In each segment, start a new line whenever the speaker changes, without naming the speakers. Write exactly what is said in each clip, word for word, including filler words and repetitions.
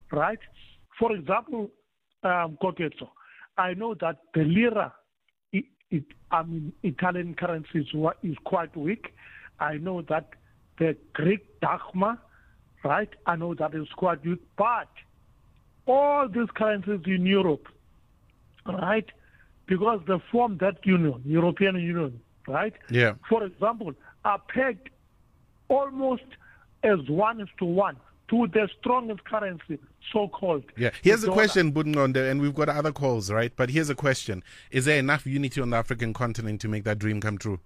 right? For example, um, Koketso, I know that the lira, it, it, I mean, Italian currency is, is quite weak. I know that the Greek drachma, right? I know that is quite weak, but all these currencies in Europe, right? Because they form that union, European Union, right?
Yeah.
For example, are pegged almost as one is to one to the strongest currency, so-called.
Yeah. Here's
the
a
dollar.
question, Budngonde, and we've got other calls, right? But here's a question. Is there enough unity on the African continent to make that dream come true?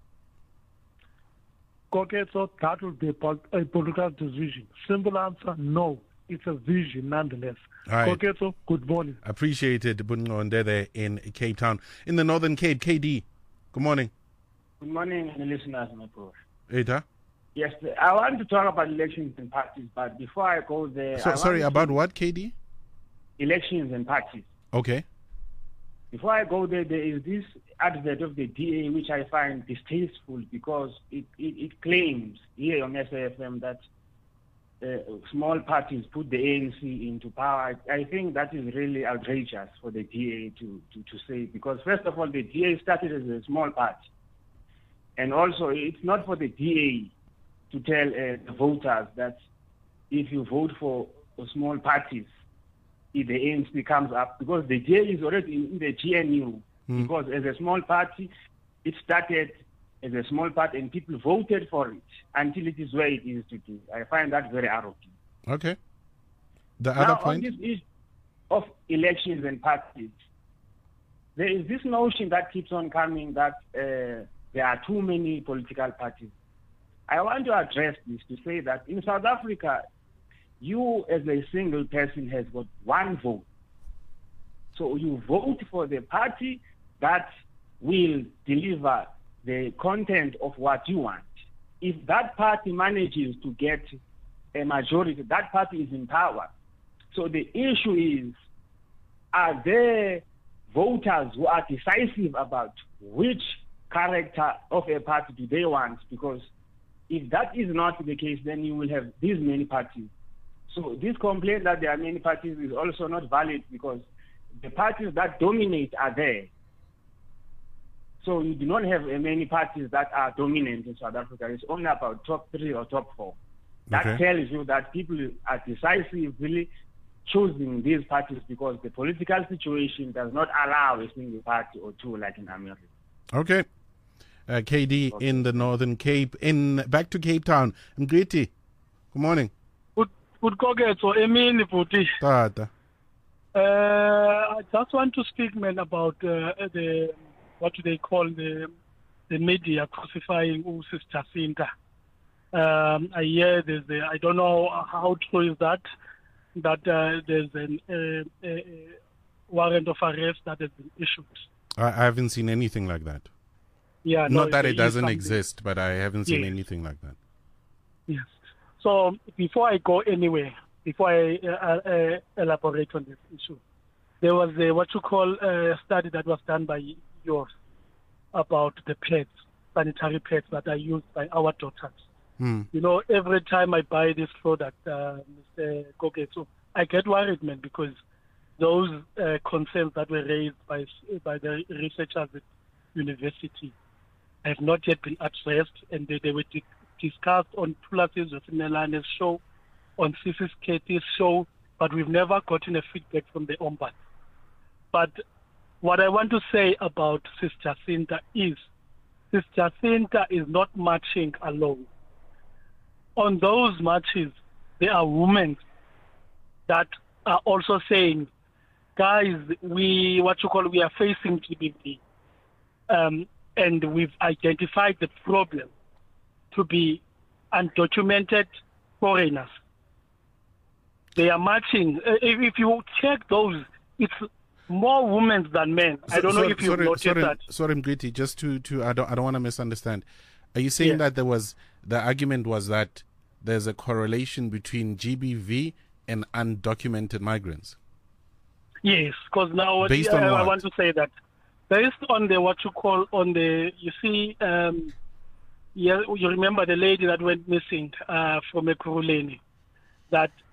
Okay, so that will be a political decision. Simple answer, no. It's a vision nonetheless.
All right.
Okay, so good morning.
Appreciated, Budngonde there in Cape Town. In the Northern Cape, K D, good morning.
Good morning, listeners, my bro.
Eta?
Yes, I want to talk about elections and parties, but before I go there...
So,
I
sorry, about
to...
what, K D?
Elections and parties.
Okay.
Before I go there, there is this advert of the D A which I find distasteful because it, it, it claims here on S A F M that uh, small parties put the A N C into power. I, I think that is really outrageous for the D A to, to, to say, because first of all, the D A started as a small party. And also, it's not for the D A to tell uh, the voters that if you vote for, for small parties, if the A N C comes up, because the D A is already in, in the G N U, mm. because as a small party, it started as a small party and people voted for it until it is where it is today. I find that very arrogant.
Okay. The
now,
other point?
On this issue of elections and parties, there is this notion that keeps on coming that uh, there are too many political parties. I want to address this to say that in South Africa, you as a single person has got one vote. So you vote for the party that will deliver the content of what you want. If that party manages to get a majority, that party is in power. So the issue is, are there voters who are decisive about which character of a party do they want? Because if that is not the case, then you will have these many parties. So this complaint that there are many parties is also not valid because the parties that dominate are there. So you do not have many parties that are dominant in South Africa. It's only about top three or top four. That
Okay.
tells you that people are decisively choosing these parties because the political situation does not allow a single party or two like in America.
Okay. Uh, K D
Okay.
in the Northern Cape. In back to Cape Town. Mgriti. Good morning.
Good Koketso, Emini Puti.
Tata.
Uh, I just want to speak, man, about uh, the what do they call the the media crucifying U Sister Jacinta. Um, I hear there's a, I don't know how true is that that uh, there's an uh, a, a warrant of arrest that has been issued.
I, I haven't seen anything like that.
Yeah, no,
Not that
there
it
is
doesn't
something.
exist, but I haven't seen
Yes.
anything like that.
Yes. So before I go anywhere, before I uh, uh, elaborate on this issue, there was a, what you call a study that was done by yours about the pads, sanitary pads that are used by our daughters.
Hmm.
You know, every time I buy this product, uh, Mister Koketso, I get worried, man, because those uh, concerns that were raised by by the researchers at university have not yet been addressed, and they, they were di- discussed on Tulas's Melane's show, on Sisi's Katie's show, but we've never gotten a feedback from the Ombudsman. But what I want to say about Sister Jacinta is, Sister Jacinta is not marching alone. On those marches, there are women that are also saying, guys, we, what you call, we are facing G B V. Um, and we've identified the problem to be undocumented foreigners. They are marching. Uh, if, if you check those, it's more women than men.
So,
I don't know
sorry,
if you've
sorry,
noticed
sorry,
that.
Sorry, Mgriti, just to, to I don't I don't want to misunderstand. Are you saying
Yeah.
that there was the argument was that there's a correlation between G B V and undocumented migrants?
Yes, because now
Based
I,
on
I
what?
want to say that based on the what you call on the you see um, yeah, you remember the lady that went missing uh, from Ekurhuleni, that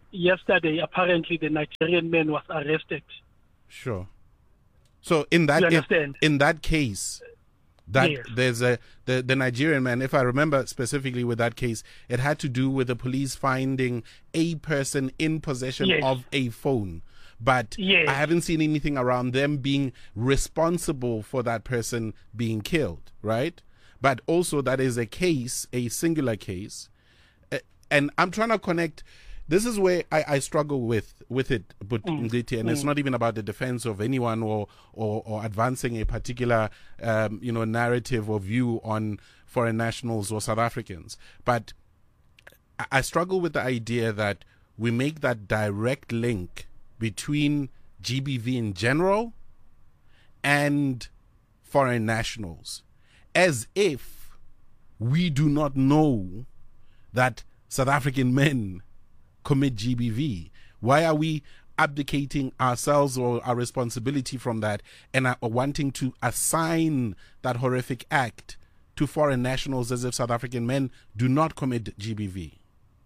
yesterday, apparently the Nigerian man was arrested.
Sure. So in that
You
in,
understand?
in that case, that
Yes.
there's a the, the Nigerian man, if I remember specifically with that case, it had to do with the police finding a person in possession
Yes.
of a phone. But
Yes.
I haven't seen anything around them being responsible for that person being killed, right? But also that is a case, a singular case. Uh, And I'm trying to connect. This is where I, I struggle with with it, but
Mm.
and it's not even about the defense of anyone or or, or advancing a particular um, you know narrative or view on foreign nationals or South Africans. But I, I struggle with the idea that we make that direct link between G B V in general and foreign nationals, as if we do not know that South African men commit G B V. Why are we abdicating ourselves or our responsibility from that and are wanting to assign that horrific act to foreign nationals as if South African men do not commit G B V?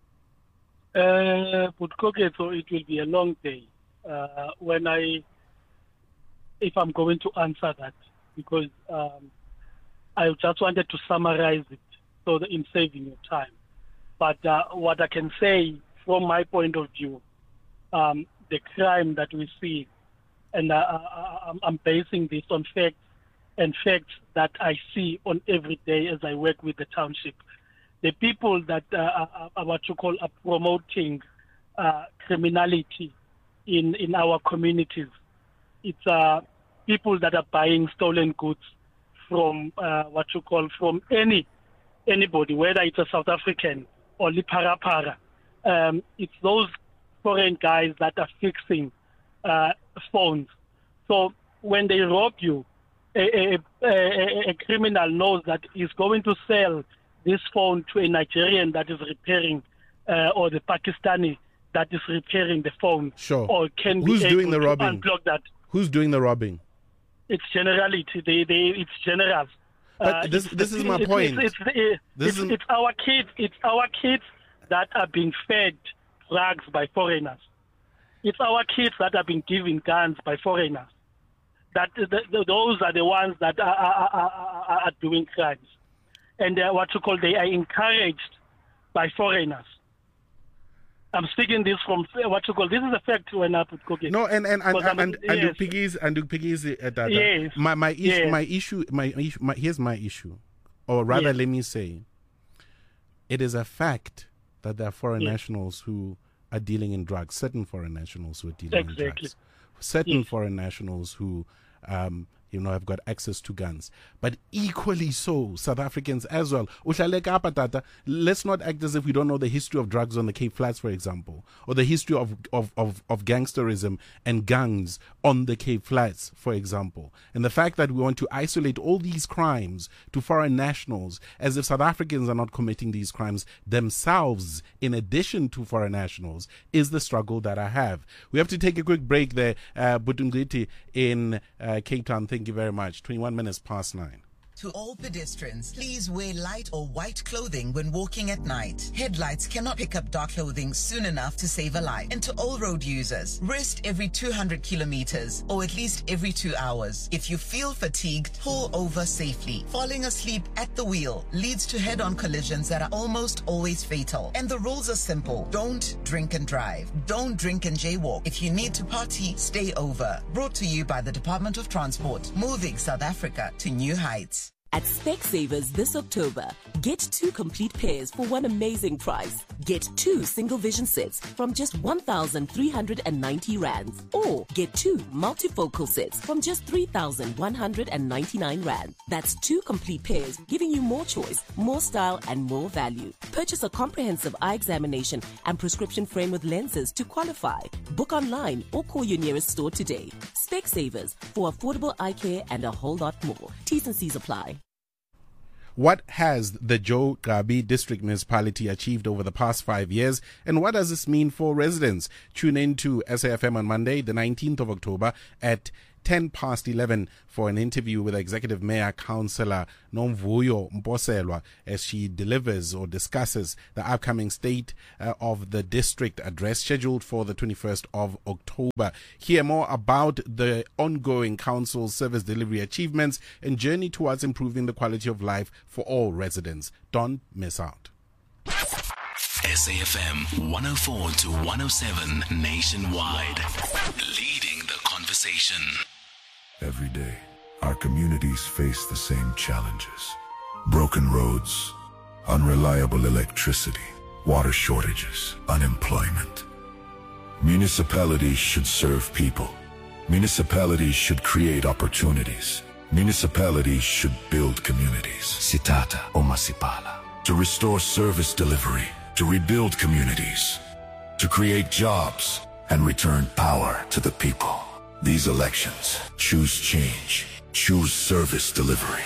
Uh, but okay, so it will be a long day uh, when I, if I'm going to answer that, because um, I just wanted to summarize it so that in saving your time. But uh, what I can say from my point of view, um, the crime that we see, and uh, I, I'm basing this on facts and facts that I see on every day as I work with the township. The people that uh, are, are what you call are promoting uh, criminality in, in our communities, it's uh, people that are buying stolen goods from uh, what you call from any anybody, whether it's a South African or Liparapara. Um, it's those foreign guys that are fixing uh, phones. So when they rob you, a, a, a, a criminal knows that he's going to sell this phone to a Nigerian that is repairing, uh, or the Pakistani that is repairing the phone.
Sure.
Or can
Who's
be
doing
able
the
to
robbing?
unplug that.
Who's doing the robbing?
It's generality. They, they, it's generals.
But
Uh,
this-
it's-
this is my
it's-
point.
It's, it's, it's,
This
it's,
is-
it's our kids. It's our kids that are being fed drugs by foreigners. It's our kids that are being given guns by foreigners. That the, the, those are the ones that are, are, are, are, are doing crimes, and they are what you call they are encouraged by foreigners. I'm speaking this from what you call this is a fact when I put cooking.
No, and and and
Because
and,
I'm-
and, and
yes.
Piggies and Piggies uh, that, that-
Yes.
my my issue
Yes.
my issue my issue my here's my issue, or rather
Yes.
let me say, it is a fact that there are foreign
Yes.
nationals who are dealing in drugs. Certain foreign nationals who are dealing in
Exactly.
drugs. Certain
Yes.
foreign nationals who um you know have got access to guns, but equally so South Africans as well. Uhlale kapa tata, let's not act as if we don't know the history of drugs on the Cape Flats, for example, or the history of of of, of gangsterism and gangs on the Cape Flats, for example. And the fact that we want to isolate all these crimes to foreign nationals as if South Africans are not committing these crimes themselves in addition to foreign nationals is the struggle that I have. We have to take a quick break there, uh, Butungiti in uh, Cape Town. Thank you very much. twenty-one minutes past nine.
To all pedestrians, please wear light or white clothing when walking at night. Headlights cannot pick up dark clothing soon enough to save a life. And to all road users, rest every two hundred kilometers or at least every two hours. If you feel fatigued, pull over safely. Falling asleep at the wheel leads to head-on collisions that are almost always fatal. And the rules are simple. Don't drink and drive. Don't drink and jaywalk. If you need to party, stay over. Brought to you by the Department of Transport, moving South Africa to new heights.
At Specsavers this October, get two complete pairs for one amazing price. Get two single vision sets from just one thousand three hundred ninety rands. Or get two multifocal sets from just three thousand one hundred ninety-nine rand. That's two complete pairs, giving you more choice, more style, and more value. Purchase a comprehensive eye examination and prescription frame with lenses to qualify. Book online or call your nearest store today. Specsavers, for affordable eye care and a whole lot more. T's and C's apply.
What has the Joe Gqabi District Municipality achieved over the past five years, and what does this mean for residents? Tune in to S A F M on Monday, the nineteenth of October at ten past eleven for an interview with Executive Mayor Councillor Nomvuyo Mposelwa as she delivers or discusses the upcoming State uh, of the District address scheduled for the twenty-first of October. Hear more about the ongoing council's service delivery achievements and journey towards improving the quality of life for all residents. Don't miss out.
S A F M one oh four to one oh seven nationwide, leading the conversation.
Every day, our communities face the same challenges. Broken roads, unreliable electricity, water shortages, unemployment. Municipalities should serve people. Municipalities should create opportunities. Municipalities should build communities. Sitata o Masipala. To restore service delivery, to rebuild communities, to create jobs, and return power to the people. These elections, choose change. Choose service delivery.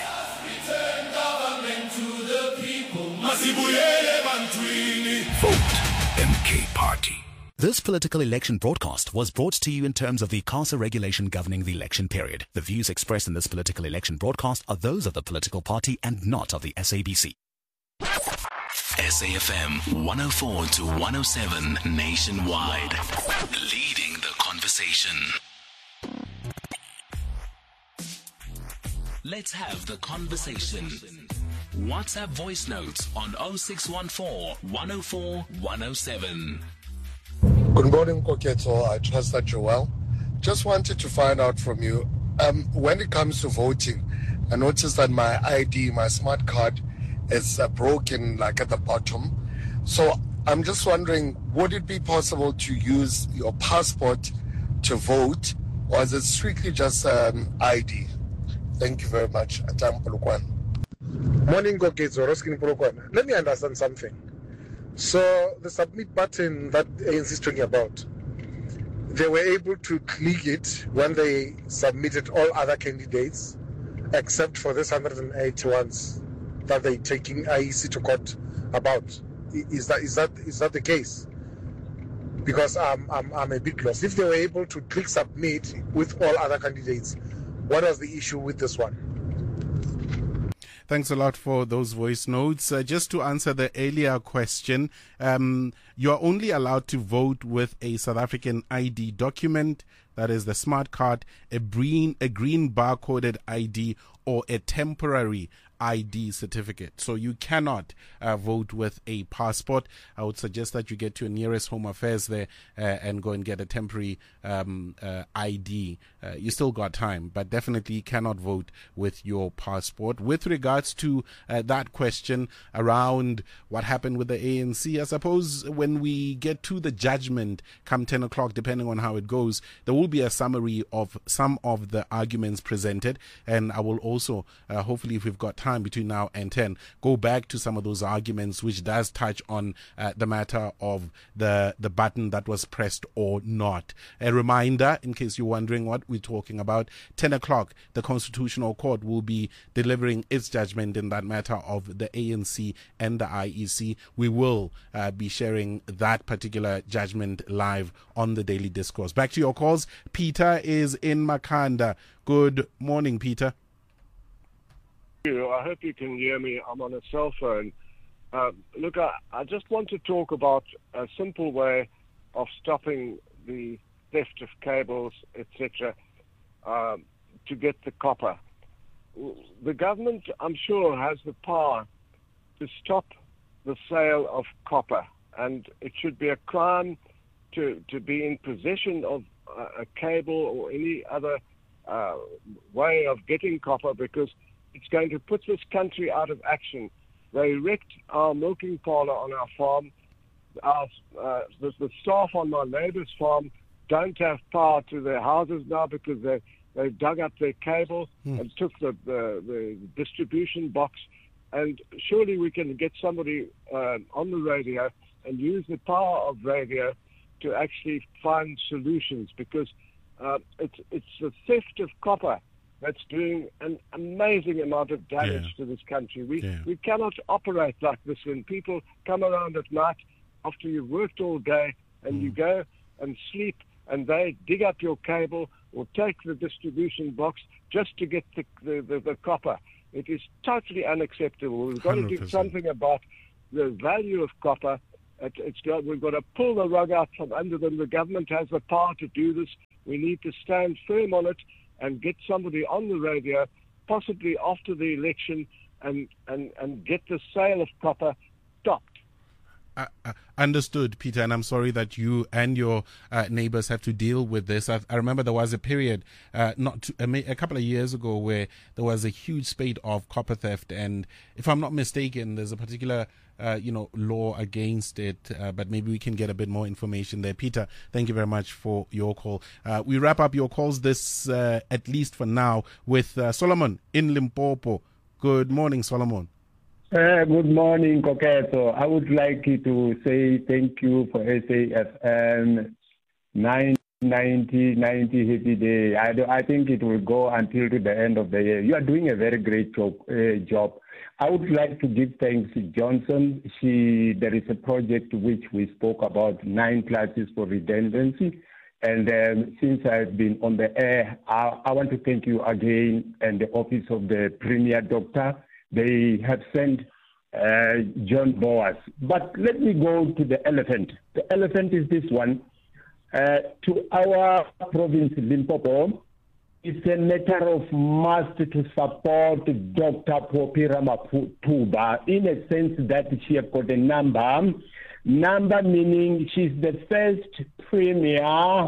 Vote M K Party.
This political election broadcast was brought to you in terms of the CASA regulation governing the election period. The views expressed in this political election broadcast are those of the political party and not of the S A B C. S A F M one oh four to one oh seven nationwide, leading the conversation. Let's have the conversation. WhatsApp voice notes on oh six one four, one oh four, one oh seven.
Good morning, Koketso. I trust that you're well. Just wanted to find out from you, um, when it comes to voting, I noticed that my I D, my smart card, is uh, broken, like at the bottom. So I'm just wondering, would it be possible to use your passport to vote, or is it strictly just um, I D? Thank you very much.
Morning, Koketso. Roskin Polokwane. Let me understand something. So the submit button that A N C is talking about, they were able to click it when they submitted all other candidates, except for this one hundred eighty ones that they're taking I E C to court about. Is that is that is that the case? Because I'm I'm I'm a bit lost. If they were able to click submit with all other candidates, what was the issue with this one?
Thanks a lot for those voice notes. Uh, just to answer the earlier question, um, you are only allowed to vote with a South African I D document, that is the smart card, a green, a green barcoded I D, or a temporary I D certificate. So you cannot uh, vote with a passport. I would suggest that you get to your nearest Home Affairs there uh, and go and get a temporary um, uh, I D. Uh, you still got time, but definitely cannot vote with your passport. With regards to uh, that question around what happened with the A N C, I suppose when we get to the judgment come ten o'clock, depending on how it goes, there will be a summary of some of the arguments presented, and I will also, uh, hopefully if we've got time between now and ten, go back to some of those arguments which does touch on uh, the matter of the the button that was pressed or not. A reminder, in case you're wondering what we're talking about, ten o'clock, the Constitutional Court will be delivering its judgment in that matter of the A N C and the I E C. We will uh, be sharing that particular judgment live on the Daily Discourse. Back to your calls. Peter is in Makanda. Good morning, Peter.
I hope you can hear me. I'm on a cell phone. Uh, look, I, I just want to talk about a simple way of stopping the theft of cables, et cetera, uh, to get the copper. The government, I'm sure, has the power to stop the sale of copper, and it should be a crime to, to be in possession of a, a cable or any other uh, way of getting copper, because it's going to put this country out of action. They wrecked our milking parlor on our farm. Our, uh, the, the staff on my neighbor's farm don't have power to their houses now because they, they dug up their cable mm. and took the, the, the distribution box. And surely we can get somebody uh, on the radio and use the power of radio to actually find solutions, because uh, it's, it's the theft of copper that's doing an amazing amount of damage yeah. to this country. We yeah. we cannot operate like this when people come around at night after you've worked all day and mm. you go and sleep and they dig up your cable or take the distribution box just to get the, the, the, the copper. It is totally unacceptable. We've got one hundred percent to do something about the value of copper. It, it's got, we've got to pull the rug out from under them. The government has the power to do this. We need to stand firm on it and get somebody on the radio, possibly after the election, and, and, and get the sale of copper stopped.
Uh, uh, understood, Peter, and I'm sorry that you and your uh, neighbors have to deal with this. I, I remember there was a period, uh, not too, a, a couple of years ago, where there was a huge spate of copper theft, and if I'm not mistaken, there's a particular, uh, you know, law against it. Uh, but maybe we can get a bit more information there. Peter, thank you very much for your call. Uh, we wrap up your calls this, uh, at least for now, with uh, Solomon in Limpopo. Good morning, Solomon.
Uh, good morning, Koketso. I would like to say thank you for S A F M ninety ninety happy day. I, do, I think it will go until to the end of the year. You are doing a very great job. Uh, job. I would like to give thanks to Johnson. She, there is a project which we spoke about, nine classes for redundancy. And um, since I've been on the air, I, I want to thank you again and the Office of the Premier Doctor. They have sent uh, John Boas. But let me go to the elephant. The elephant is this one. Uh, to our province, Limpopo, it's a matter of must to support Doctor Popira Matuba in a sense that she has got a number. Number meaning she's the first premier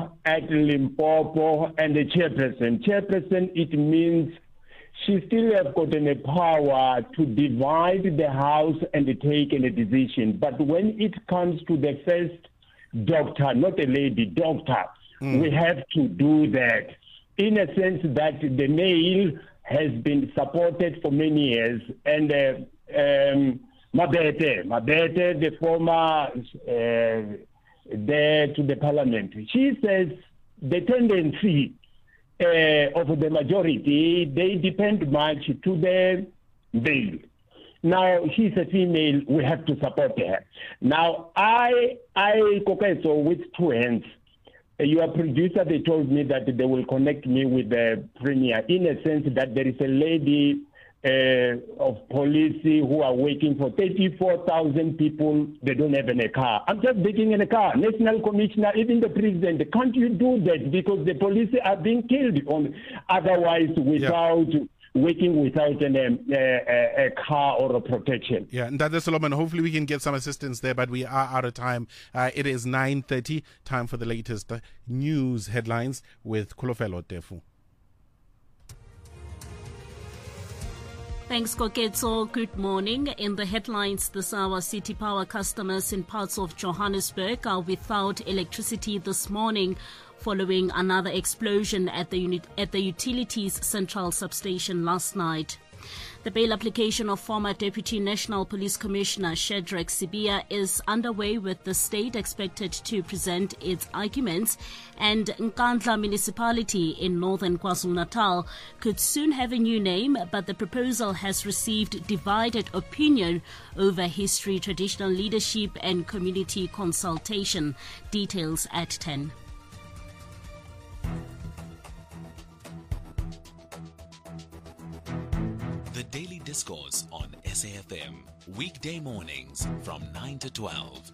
at Limpopo and the chairperson. Chairperson, it means she still has gotten a power to divide the house and take a decision. But when it comes to the first doctor, not a lady, doctor, mm. we have to do that. In a sense that the male has been supported for many years. And uh, um, Mabete, Mabete, the former uh, there to the parliament, she says the tendency Uh, of the majority, they depend much to the male. Now, she's a female, we have to support her. Now, I, I, Koketso, with two hands, uh, your producer, they told me that they will connect me with the premier in a sense that there is a lady uh, of police who are waiting for thirty-four thousand people. They don't have any car. I'm just waiting in a car. National Commissioner, even the president, can't you do that? Because the police are being killed on otherwise without yeah. waiting without an, um, a, a car or a protection.
Yeah, and that's Solomon. Hopefully we can get some assistance there, but we are out of time. Uh, it is nine thirty, time for the latest uh, news headlines with Kulofelo Tefu.
Thanks, Koketso. Good morning. In the headlines this hour, City Power customers in parts of Johannesburg are without electricity this morning following another explosion at the unit, at the utilities central substation last night. The bail application of former Deputy National Police Commissioner Shadrack Sibiya is underway, with the state expected to present its arguments, and Nkandla municipality in northern KwaZulu-Natal could soon have a new name, but the proposal has received divided opinion over history, traditional leadership and community consultation. Details at ten.
The Daily Discourse on S A F M, weekday mornings from nine to twelve.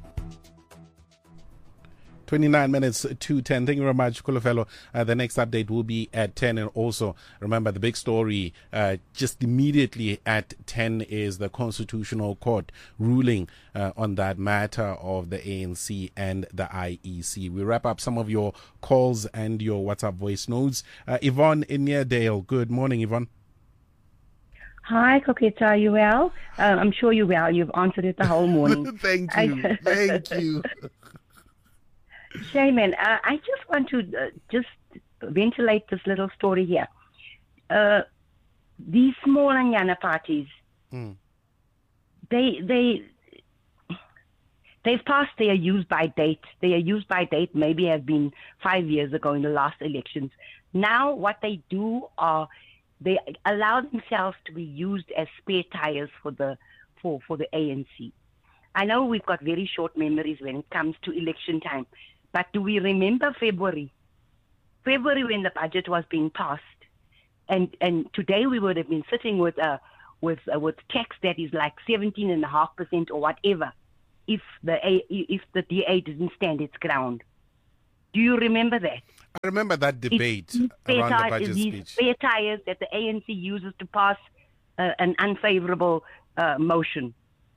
twenty-nine minutes to ten. Thank you very much, Kulofelo. Uh, the next update will be at ten. And also, remember, the big story uh, just immediately at ten is the Constitutional Court ruling uh, on that matter of the A N C and the I E C. We wrap up some of your calls and your WhatsApp voice notes. Uh, Yvonne in Neardale. Good morning, Yvonne.
Hi, Koketso, are you well? Uh, I'm sure you're well. You've answered it the whole morning.
Thank you. I, Thank you.
Shaman, uh, I just want to uh, just ventilate this little story here. Uh, these small Anyana parties, mm. they they they've passed their use by date. Their use by date maybe have been five years ago in the last elections. Now what they do are they allow themselves to be used as spare tires for the for, for the A N C. I know we've got very short memories when it comes to election time, but do we remember February? February when the budget was being passed, and, and today we would have been sitting with a with uh, with tax that is like seventeen and a half percent or whatever, if the A, if the D A didn't stand its ground. Do you remember that?
I remember that debate
it's
around
tires,
the budget
these
speech.
spare tires that the A N C uses to pass uh, an unfavorable uh, motion.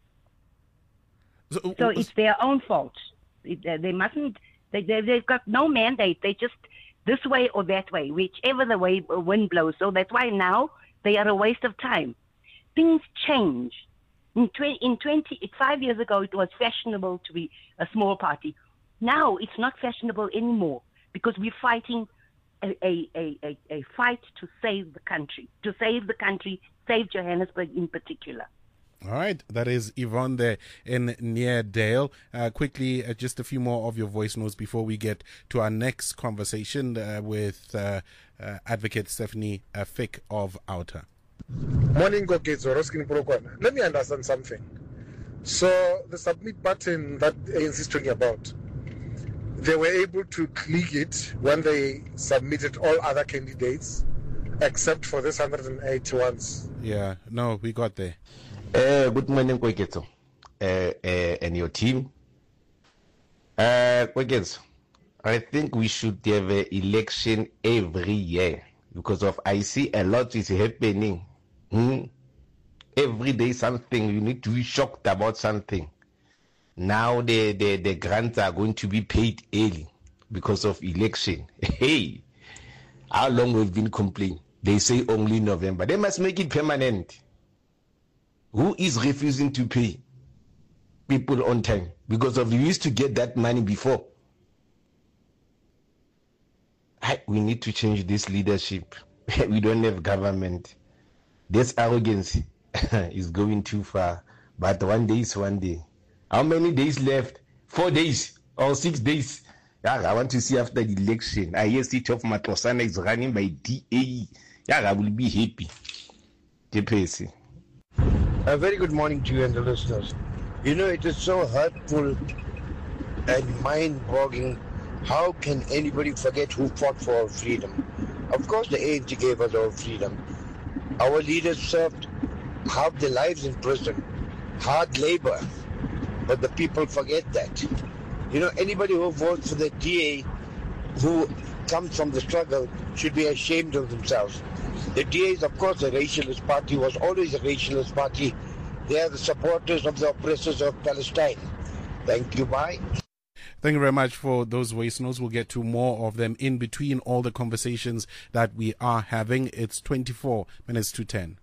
So,
so it's their own fault. It, uh, they mustn't. They, they they've got no mandate. They just this way or that way, whichever the way wind blows. So that's why now they are a waste of time. Things change. In, tw- in twenty, five years ago, it was fashionable to be a small party. Now it's not fashionable anymore because we're fighting a, a, a, a, a fight to save the country, to save the country, save Johannesburg in particular.
All right, that is Yvonne there in Neerdale. Uh, quickly, uh, just a few more of your voice notes before we get to our next conversation uh, with uh, uh, Advocate Stephanie uh, Fick of Outer.
Morning, Koketso, Roskin Polokwane. Let me understand something. So the submit button that A N C is talking about, they were able to click it when they submitted all other candidates, except for this one hundred eighty ones.
Yeah, no, we got there.
Uh, good morning, Koketso, uh, uh, and your team. Uh, Koketso, I think we should have an election every year because of I see a lot is happening. Hmm? Every day something, you need to be shocked about something. Now the, the, the grants are going to be paid early because of election. Hey, how long we've been complaining? They say only November. They must make it permanent. Who is refusing to pay people on time? Because of you used to get that money before. I, we need to change this leadership. We don't have government. This arrogance is going too far. But one day is one day. How many days left? Four days or six days? Yeah, I want to see after the election. I hear City of Matlosana is running by D A E. Yeah, I will be happy. J P S C.
A very good morning to you and the listeners. You know, it is so hurtful and mind-boggling. How can anybody forget who fought for our freedom? Of course, the A N C gave us our freedom. Our leaders served half their lives in prison, hard labor, but the people forget that. You know, anybody who votes for the D A who comes from the struggle should be ashamed of themselves. The D A is, of course, a racialist party, was always a racialist party. They are the supporters of the oppressors of Palestine. Thank you. Bye.
Thank you very much for those voice notes. We'll get to more of them in between all the conversations that we are having. It's twenty-four minutes to ten.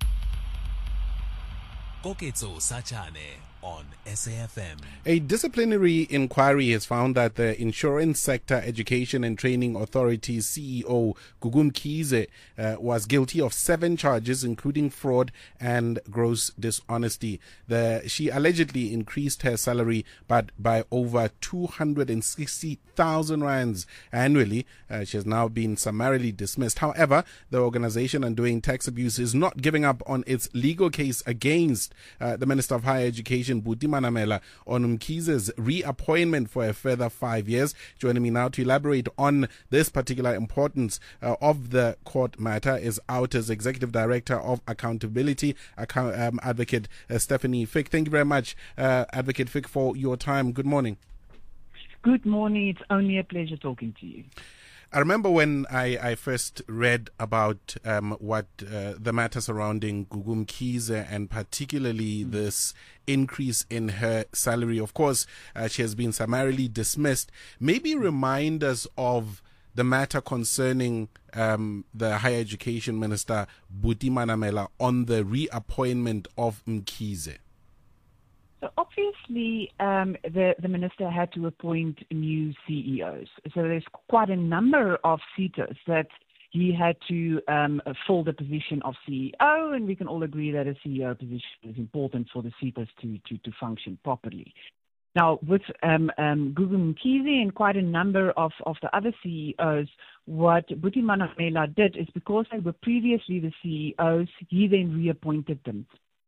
Koketso Sachane on S A F M.
A disciplinary inquiry has found that the Insurance Sector Education and Training Authority's C E O, Gugu Mkhize, uh, was guilty of seven charges, including fraud and gross dishonesty. The, she allegedly increased her salary but by over two hundred sixty thousand rands annually. Uh, she has now been summarily dismissed. However, the organization Undoing Tax Abuse is not giving up on its legal case against uh, the Minister of Higher Education, Buti Manamela, on Mkhize's reappointment for a further five years. Joining me now to elaborate on this particular importance uh, of the court matter is Outer's Executive Director of Accountability, account, um, Advocate uh, Stephanie Fick. Thank you very much, uh, Advocate Fick, for your time. Good morning.
Good morning. It's only a pleasure talking to you.
I remember when I, I first read about um, what uh, the matter surrounding Gugu Mkhize and particularly mm. this increase in her salary. Of course, uh, she has been summarily dismissed. Maybe remind us of the matter concerning um, the Higher Education Minister, Buti Manamela, on the reappointment of Mkhize.
So obviously, um, the, the minister had to appoint new C E Os. So there's quite a number of seaters that he had to um, fill the position of C E O, and we can all agree that a C E O position is important for the seaters to, to, to function properly. Now, with um, um, Gugu Mkhize and quite a number of, of the other C E Os, what Buti Manamela did is because they were previously the C E Os, he then reappointed them.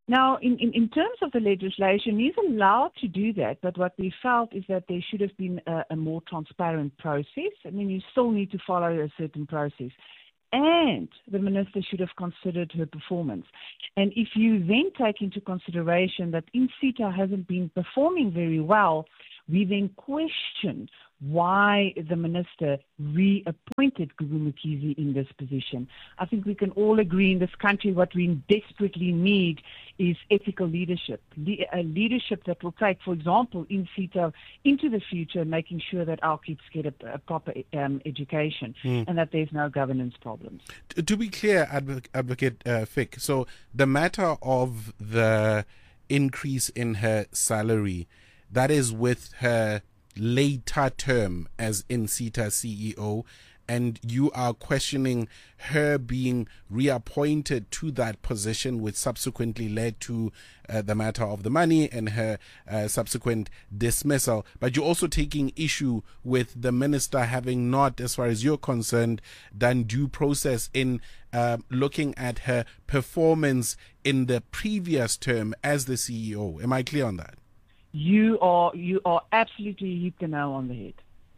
Now, in, in, in terms of the legislation, he's allowed to do that, but what we felt is that there should have been a, a more transparent process. I mean, you still need to follow a certain process. And the minister should have considered her performance. And if you then take into consideration that Insita hasn't been performing very well, we then question why the minister reappointed Gugu Mkhize in this position. I think we can all agree in this country what we desperately need is ethical leadership, Le- a leadership that will take, for example, Insita into the future, making sure that our kids get a, a proper um, education mm. and that there's no governance problems.
To, to be clear, Advocate, Advocate uh, Fick, so the matter of the increase in her salary, that is with her later term as Insita C E O, and you are questioning her being reappointed to that position, which subsequently led to uh, the matter of the money and her uh, subsequent dismissal. But you're also taking issue with the minister having not, as far as you're concerned, done due process in uh, looking at her performance in the previous term as the C E O. Am I clear on that?
You are you are absolutely hit the nail on the head.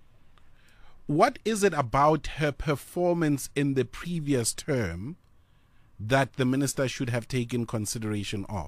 What is it about her performance in the previous term that the minister should have taken consideration of?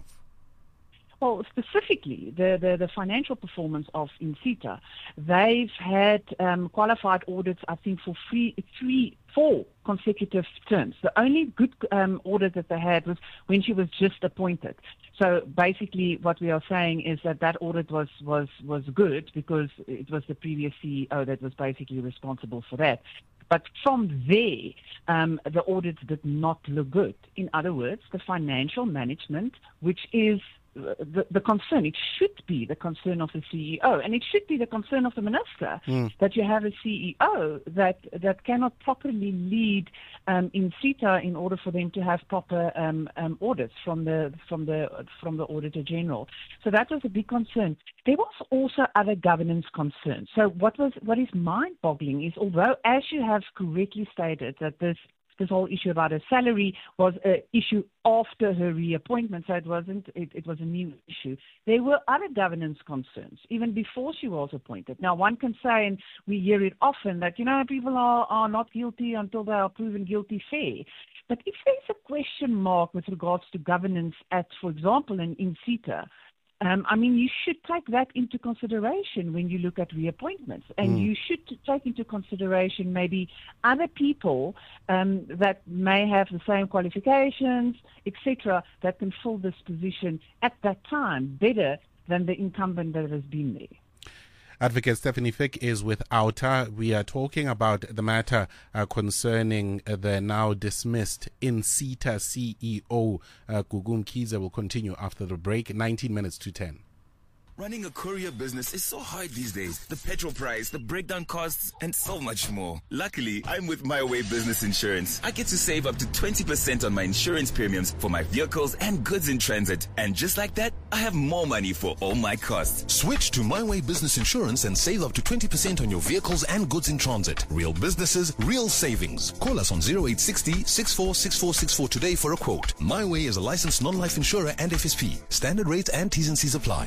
Well, specifically, the, the, the financial performance of Insita, they've had um, qualified audits, I think, for three, three, four consecutive terms. The only good um, audit that they had was when she was just appointed. So basically what we are saying is that that audit was, was, was good because it was the previous C E O that was basically responsible for that. But from there, um, the audits did not look good. In other words, the financial management, which is The, the concern, it should be the concern of the C E O, and it should be the concern of the minister mm. that you have a C E O that that cannot properly lead um, Insita in order for them to have proper um, um, audits from the from the from the Auditor General. So that was a big concern. There was also other governance concerns. So what was what is mind-boggling is, although as you have correctly stated that this This whole issue about her salary was an issue after her reappointment, so it wasn't. It, it was a new issue. There were other governance concerns even before she was appointed. Now, one can say, and we hear it often, that you know people are, are not guilty until they are proven guilty fair. But if there's a question mark with regards to governance at, for example, in Insita, Um, I mean, you should take that into consideration when you look at reappointments, and mm. you should take into consideration maybe other people um, that may have the same qualifications, et cetera, that can fill this position at that time better than the incumbent that has been there.
Advocate Stephanie Fick is with OUTA. We are talking about the matter uh, concerning uh, the now dismissed Insita C E O. Uh, Gugu Mkhize will continue after the break. nineteen minutes to ten.
Running a courier business is so hard these days. The petrol price, the breakdown costs, and so much more. Luckily, I'm with My Way Business Insurance. I get to save up to twenty percent on my insurance premiums for my vehicles and goods in transit. And just like that, I have more money for all my costs.
Switch to My Way Business Insurance and save up to twenty percent on your vehicles and goods in transit. Real businesses, real savings. Call us on zero eight six zero, six four six four six four today for a quote. My Way is a licensed non-life insurer and F S P. Standard rates and T's and C's apply.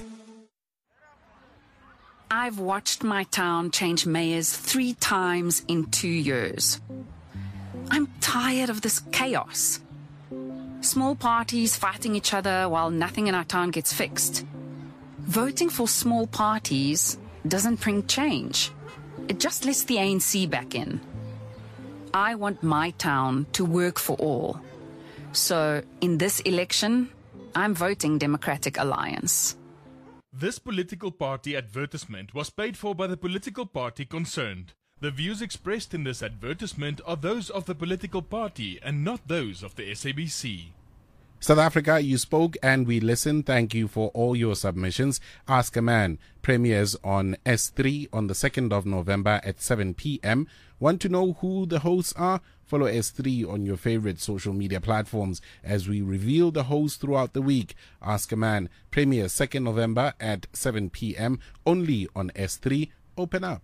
I've watched my town change mayors three times in two years. I'm tired of this chaos. Small parties fighting each other while nothing in our town gets fixed. Voting for small parties doesn't bring change. It just lets the A N C back in. I want my town to work for all. So in this election, I'm voting Democratic Alliance.
This political party advertisement was paid for by the political party concerned. The views expressed in this advertisement are those of the political party and not those of the S A B C.
South Africa, you spoke and we listened. Thank you for all your submissions. Ask a Man premieres on S three on the second of November at seven p.m. Want to know who the hosts are? Follow S three on your favorite social media platforms as we reveal the hosts throughout the week. Ask a Man premieres second of November at seven p.m. only on S three. Open up.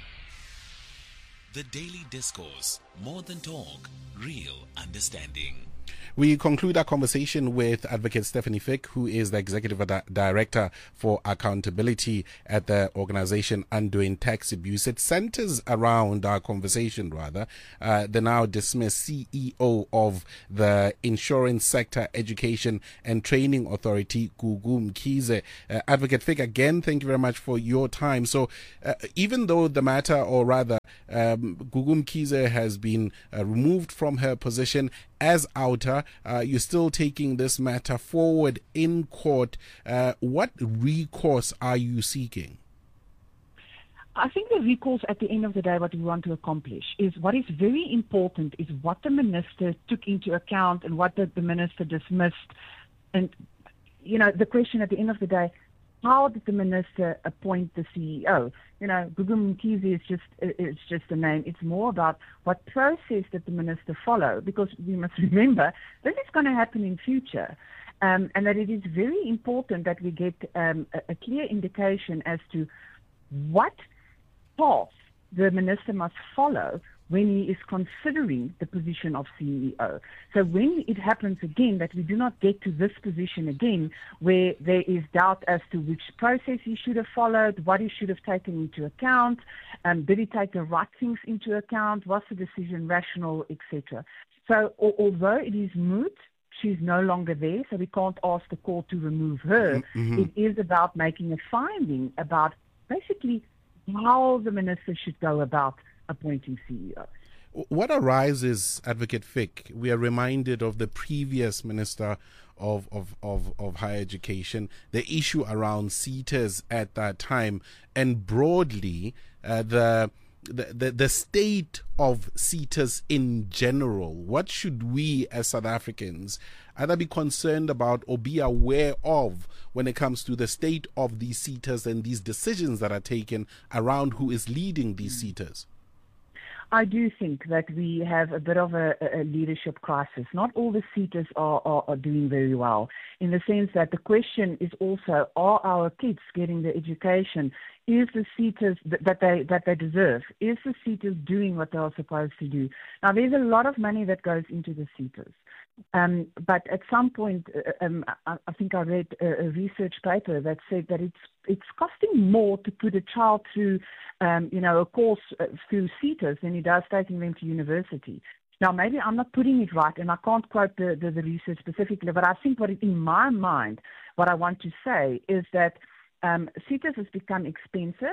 The Daily Discourse. More than talk, real understanding.
We conclude our conversation with Advocate Stephanie Fick, who is the Executive Di- Director for Accountability at the organization Undoing Tax Abuse. It centers around our conversation, rather, uh, the now dismissed C E O of the Insurance Sector Education and Training Authority, Gugu Mkhize. Uh, Advocate Fick, again, thank you very much for your time. So uh, even though the matter, or rather, um, Gugu Mkhize has been uh, removed from her position as outer, uh, you're still taking this matter forward in court. Uh, what recourse are you seeking?
I think the recourse at the end of the day, what we want to accomplish is what is very important is what the minister took into account and what the, the minister dismissed. And, you know, the question at the end of the day, how did the minister appoint the C E O? You know, Gugu Mkhize is just it's just a name. It's more about what process did the minister follow, because we must remember this is going to happen in future, um, and that it is very important that we get um, a, a clear indication as to what path the minister must follow when he is considering the position of C E O. So when it happens again, that we do not get to this position again, where there is doubt as to which process he should have followed, what he should have taken into account, um, did he take the right things into account, was the decision rational, et cetera. So al- although it is moot, she's no longer there, so we can't ask the court to remove her.
Mm-hmm.
It is about making a finding about basically how the minister should go about appointing C E Os.
What arises, Advocate Fick? We are reminded of the previous Minister of, of, of, of Higher Education, the issue around SETAs at that time, and broadly uh, the, the, the the state of SETAs in general. What should we as South Africans either be concerned about or be aware of when it comes to the state of these SETAs and these decisions that are taken around who is leading these SETAs?
I do think that we have a bit of a, a leadership crisis. Not all the SETAs are, are, are doing very well, in the sense that the question is also, are our kids getting the education? Is the SETAs that, that they that they deserve? Is the SETAs doing what they are supposed to do? Now, there's a lot of money that goes into the SETAs. Um, but at some point, uh, um, I, I think I read a, a research paper that said that it's it's costing more to put a child through, um, you know, a course uh, through SETAs than it does taking them to university. Now, maybe I'm not putting it right, and I can't quote the, the, the research specifically, but I think what it, in my mind, what I want to say is that um, SETAs has become expensive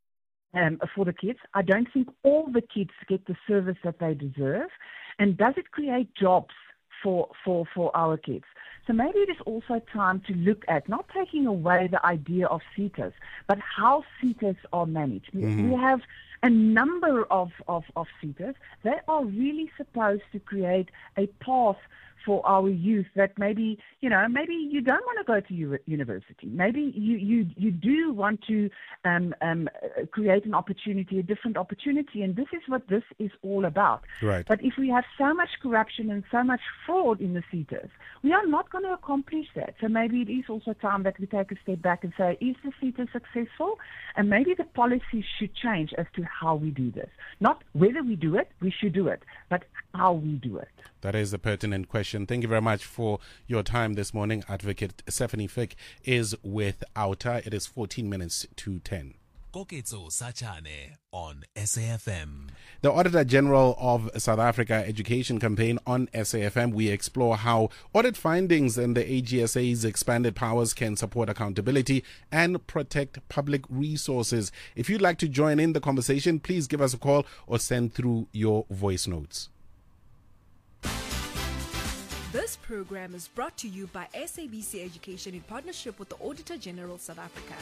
um, for the kids. I don't think all the kids get the service that they deserve. And does it create jobs for, for, for our kids? So maybe it is also time to look at not taking away the idea of SETAs, but how SETAs are managed. Mm-hmm. We have a number of, of, of SETAs. They are really supposed to create a path for our youth that maybe, you know, maybe you don't want to go to u- university. Maybe you, you, you do want to um, um, create an opportunity, a different opportunity, and this is what this is all about.
Right.
But if we have so much corruption and so much fraud in the SETAs, we are not going to accomplish that. So maybe it is also time that we take a step back and say, is the SETA successful? And maybe the policies should change as to how we do this. Not whether we do it, we should do it, but how we do it.
That is a pertinent question. Thank you very much for your time this morning. Advocate Stephanie Fick is with Outer. It is fourteen minutes to ten.
Koketso Sachane on S A F M.
The Auditor General of South Africa Education Campaign on S A F M. We explore how audit findings and the A G S A's expanded powers can support accountability and protect public resources. If you'd like to join in the conversation, please give us a call or send through your voice notes.
This program is brought to you by S A B C Education in partnership with the Auditor General South Africa.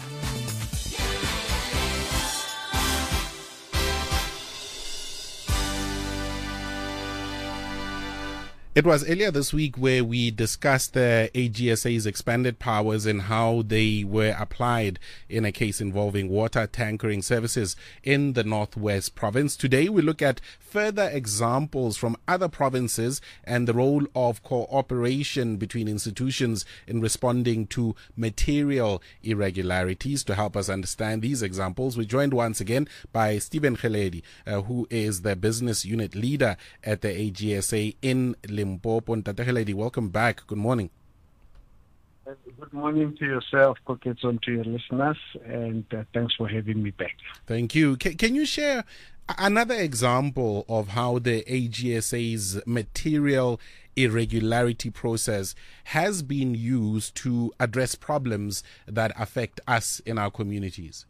It was earlier this week where we discussed the A G S A's expanded powers and how they were applied in a case involving water tankering services in the Northwest Province. Today we look at further examples from other provinces and the role of cooperation between institutions in responding to material irregularities. To help us understand these examples, we're joined once again by Stephen Kheledi, uh, who is the business unit leader at the A G S A in Limpopo. Limpopo. Ntate Lady, welcome back. Good morning.
Good morning to yourself, Koketso, and to your listeners, and uh, thanks for having me back.
Thank you. Can, can you share another example of how the A G S A's material irregularity process has been used to address problems that affect us in our communities?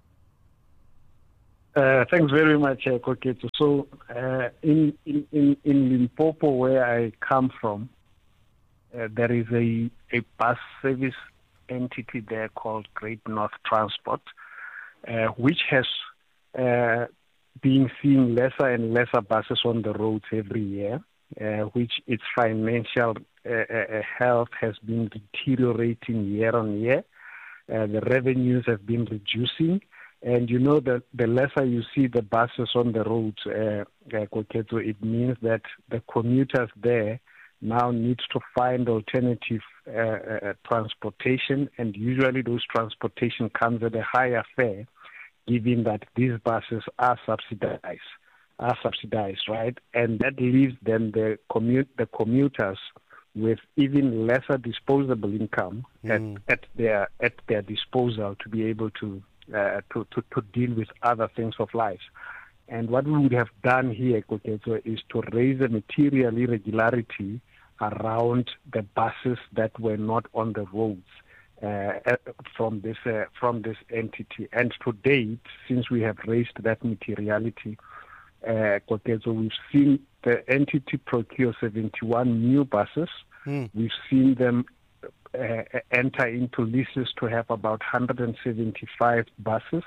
Uh, thanks very much, uh, Koketso. So, uh, in, in, in Limpopo, where I come from, uh, there is a, a bus service entity there called Great North Transport, uh, which has uh, been seeing lesser and lesser buses on the roads every year, uh, which its financial uh, uh, health has been deteriorating year on year. Uh, the revenues have been reducing. And you know that the lesser you see the buses on the roads, uh, uh, it means that the commuters there now need to find alternative uh, uh, transportation, and usually those transportation comes at a higher fare, given that these buses are subsidized, are subsidized, right? And that leaves then the commute the commuters with even lesser disposable income mm. at, at their at their disposal to be able to. Uh, to, to, to deal with other things of life. And what we would have done here, Koketso, is to raise a material irregularity around the buses that were not on the roads uh, from this uh, from this entity. And to date, since we have raised that materiality, uh, Koketso, we've seen the entity procure seventy-one new buses. Mm. We've seen them Uh, enter into leases to have about one hundred seventy-five buses.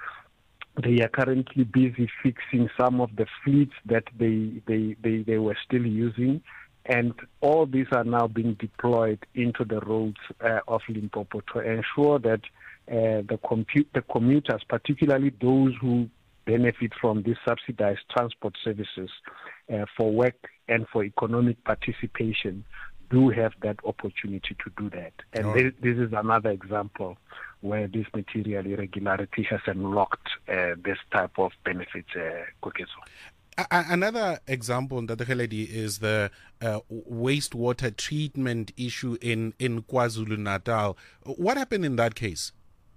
They are currently busy fixing some of the fleets that they, they, they, they were still using, and all these are now being deployed into the roads uh, of Limpopo to ensure that uh, the, compu- the commuters, particularly those who benefit from these subsidized transport services uh, for work and for economic participation, do have that opportunity to do that. And this, this is another example where this material irregularity has unlocked uh, this type of benefits, uh, Koketso.
Another example, Ntate Lady, is the uh, wastewater treatment issue in, in KwaZulu-Natal. What happened in that case?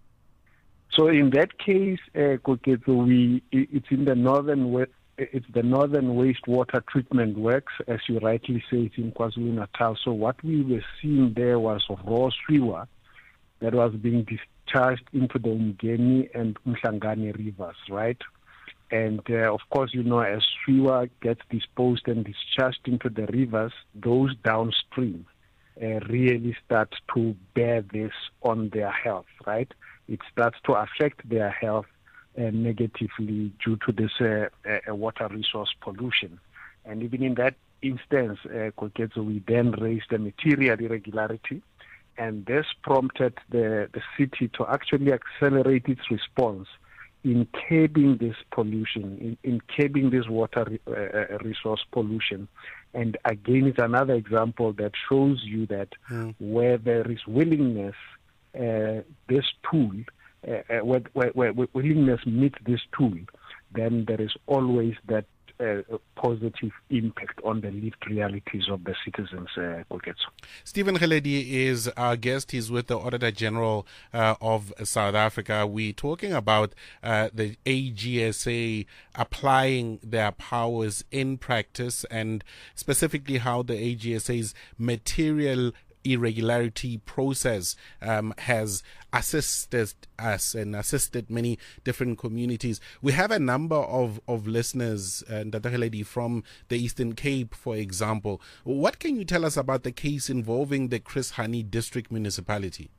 So in that case, uh, Koketso, we, it's in the northern west. It's the Northern Wastewater Treatment Works, as you rightly say, it's in KwaZulu-Natal. So what we were seeing there was raw sewer that was being discharged into the Umgeni and Umhlangane rivers, right? And uh, of course, you know, as sewer gets disposed and discharged into the rivers, those downstream uh, really start to bear this on their health, right? It starts to affect their health Uh, negatively due to this uh, uh, water resource pollution. And even in that instance, uh, Koketso, we then raised a material irregularity, and this prompted the, the city to actually accelerate its response in curbing this pollution, in, in curbing this water uh, resource pollution. And again, it's another example that shows you that mm. where there is willingness, uh, this tool Uh, uh, where, where, where willingness meets this tool, then there is always that uh, positive impact on the lived realities of the citizens. Uh,
Stephen Khaledi is our guest. He's with the Auditor General uh, of South Africa. We're talking about uh, the A G S A applying their powers in practice, and specifically how the A G S A's material irregularity process um, has assisted us and assisted many different communities. We have a number of, of listeners, uh, Ntate Lady, from the Eastern Cape, for example. What can you tell us about the case involving the Chris Hani District Municipality?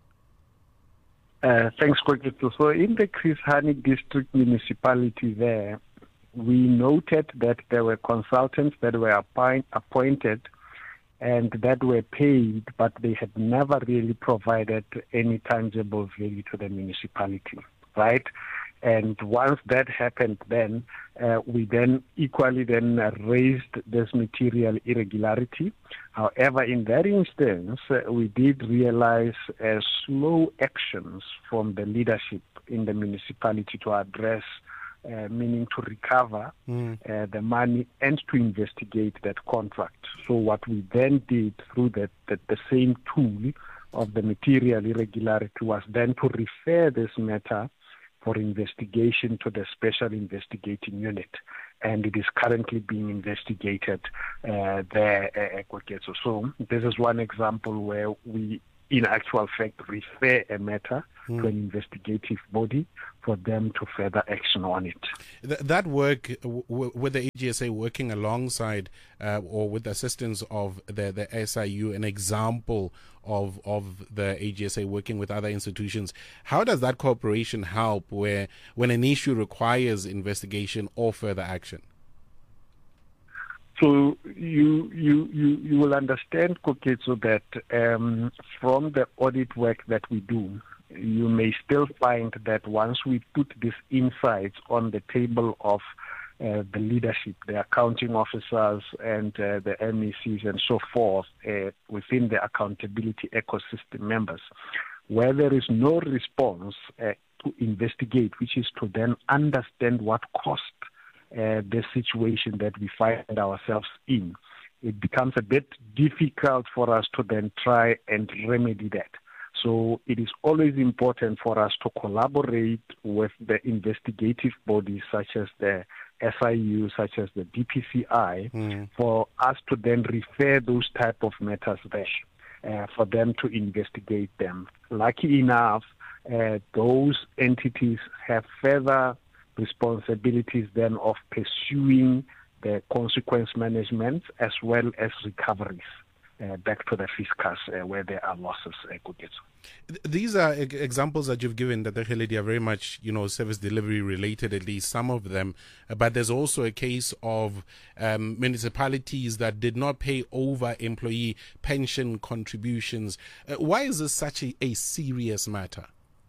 Uh, thanks, Koketso. So in the Chris Hani District Municipality there, we noted that there were consultants that were appoint, appointed and that were paid, but they had never really provided any tangible value to the municipality, right? And once that happened, then uh, we then equally then uh, raised this material irregularity. However, in that instance, uh, we did realize uh, slow actions from the leadership in the municipality to address uh, meaning to recover
Mm.
uh, the money and to investigate that contract. So what we then did through that, that the same tool of the material irregularity was then to refer this matter for investigation to the Special Investigating Unit, and it is currently being investigated uh, there at Kweketso. So this is one example where we, in actual fact, refer a matter
Mm.
to an investigative body for them to further action on it.
Th- that work w- w- with the A G S A working alongside uh, or with the assistance of the, the S I U, an example of, of the A G S A working with other institutions, how does that cooperation help where when an issue requires investigation or further action?
So you you you you will understand, Koketso, that um, from the audit work that we do, you may still find that once we put these insights on the table of uh, the leadership, the accounting officers and uh, the M E Cs and so forth uh, within the accountability ecosystem members, where there is no response uh, to investigate, which is to then understand what caused uh, the situation that we find ourselves in, it becomes a bit difficult for us to then try and remedy that. So it is always important for us to collaborate with the investigative bodies such as the S I U, such as the D P C I,
Mm.
for us to then refer those type of matters there, uh, for them to investigate them. Lucky enough, uh, those entities have further responsibilities then of pursuing the consequence management as well as recoveries. Uh, back to the fiscus uh, where there are losses. Uh,
Th- These are e- examples that you've given that they are very much, you know, service delivery related, at least some of them. Uh, but there's also a case of um, municipalities that did not pay over employee pension contributions. Uh, why is this such a, a serious matter?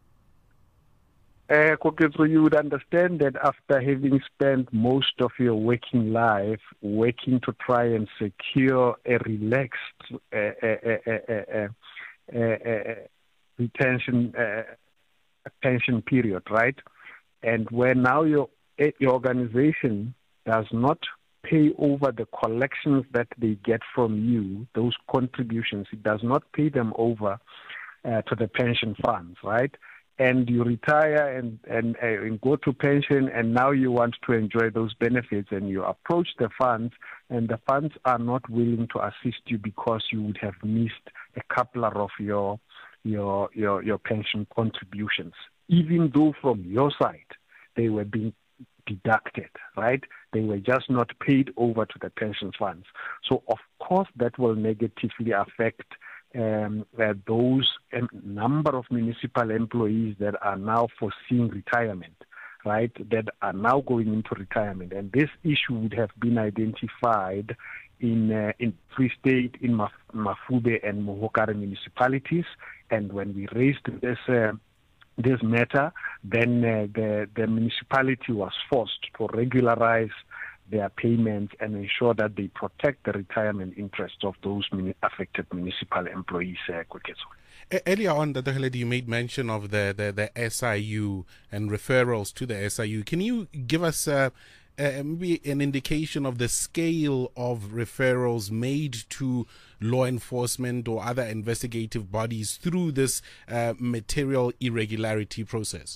Uh, so you would understand that after having spent most of your working life working to try and secure a relaxed uh, uh, uh, uh, uh, uh, retention uh, pension period, right? And where now your, your organization does not pay over the collections that they get from you, those contributions, it does not pay them over uh, to the pension funds, right? And you retire and, and, uh, and go to pension, and now you want to enjoy those benefits, and you approach the funds, and the funds are not willing to assist you because you would have missed a couple of your your your, your pension contributions, even though from your side they were being deducted, right? They were just not paid over to the pension funds. So of course that will negatively affect Um, uh, those um, number of municipal employees that are now foreseeing retirement, right, that are now going into retirement. And this issue would have been identified in uh, in Free State, in Maf- Mafube and Mohokare municipalities. And when we raised this uh, this matter, then uh, the, the municipality was forced to regularize their payments and ensure that they protect the retirement interests of those muni- affected municipal employees. Uh,
Earlier on, Dr. you made mention of the, the, the S I U and referrals to the S I U. Can you give us uh, uh, maybe an indication of the scale of referrals made to law enforcement or other investigative bodies through this uh, material irregularity process?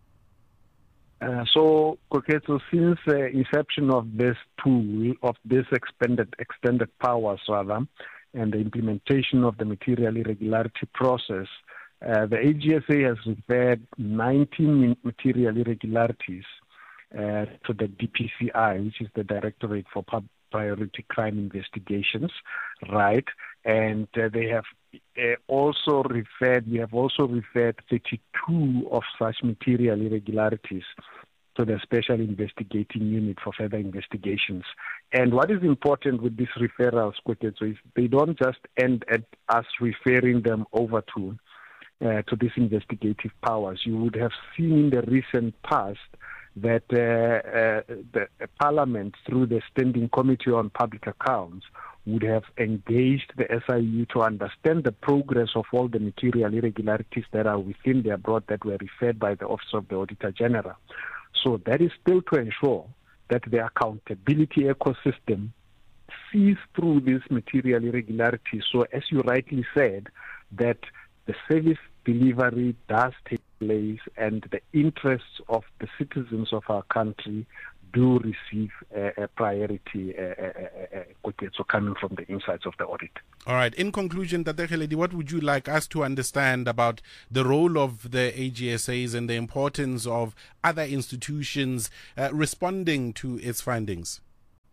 Uh, so, Koketso, since the uh, inception of this tool, of this expanded, extended powers rather, and the implementation of the material irregularity process, uh, the A G S A has referred nineteen material irregularities uh, to the D P C I, which is the Directorate for Pub- Priority Crime Investigations, right? And uh, they have uh, also referred, we have also referred thirty-two of such material irregularities to the Special Investigating Unit for further investigations. And what is important with these referrals, Kweketso, is they don't just end at us referring them over to uh, to these investigative powers. You would have seen in the recent past that uh, uh, the uh, Parliament, through the Standing Committee on Public Accounts, would have engaged the S I U to understand the progress of all the material irregularities that are within their board that were referred by the Office of the Auditor General. So that is still to ensure that the accountability ecosystem sees through these material irregularities. So as you rightly said, that the service delivery does take place and the interests of the citizens of our country do receive a, a priority uh, uh, uh, so coming from the insights of the audit.
All right. In conclusion, Tate Kgeledi, what would you like us to understand about the role of the A G S As and the importance of other institutions uh, responding to its findings?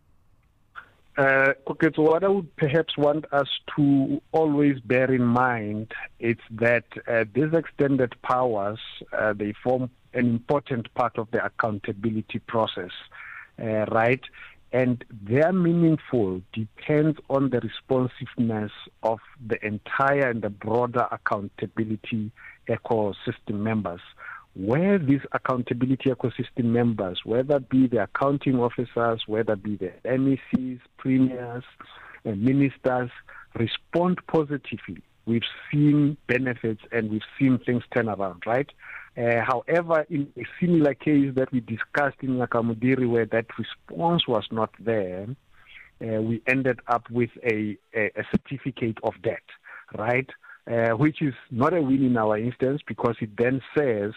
Uh, okay, so what I would perhaps want us to always bear in mind is that uh, these extended powers, uh, they form an important part of the accountability process, uh, right? And their meaningful depends on the responsiveness of the entire and the broader accountability ecosystem members. Where these accountability ecosystem members, whether it be the accounting officers, whether it be the M E Cs, premiers, and ministers, respond positively, we've seen benefits and we've seen things turn around, right? Uh, however, in a similar case that we discussed in Nakamudiri, where that response was not there, uh, we ended up with a, a, a certificate of debt, right? Uh, which is not a win in our instance, because it then says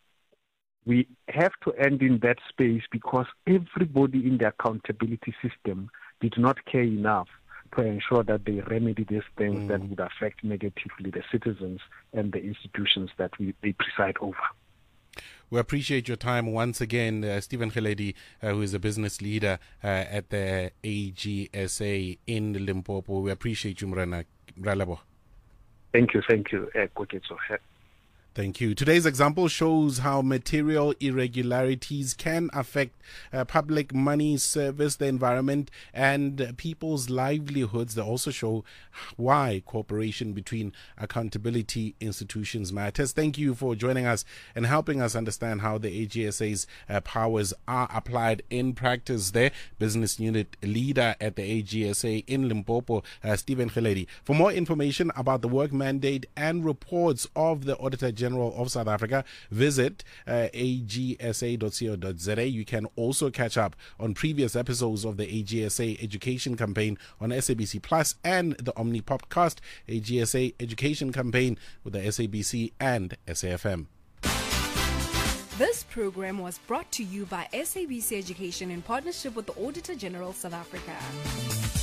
we have to end in that space because everybody in the accountability system did not care enough to ensure that they remedy these things mm. that would affect negatively the citizens and the institutions that we they preside over.
We appreciate your time once again, uh, Stephen Kgeledi, uh, who is a business leader uh, at the A G S A in Limpopo. We appreciate you, Mrana Ralabo.
Thank you, thank you, uh, Koketso.
Thank you. Today's example shows how material irregularities can affect uh, public money, service, the environment, and uh, people's livelihoods. They also show why cooperation between accountability institutions matters. Thank you for joining us and helping us understand how the A G S A's uh, powers are applied in practice. There, business unit leader at the A G S A in Limpopo, uh, Stephen Kgeledi. For more information about the work mandate and reports of the Auditor General General of South Africa, visit uh, a g s a dot co dot z a. You can also catch up on previous episodes of the A G S A Education Campaign on S A B C Plus and the Omni Podcast, A G S A Education Campaign with the S A B C and S A F M.
This program was brought to you by S A B C Education in partnership with the Auditor General South Africa.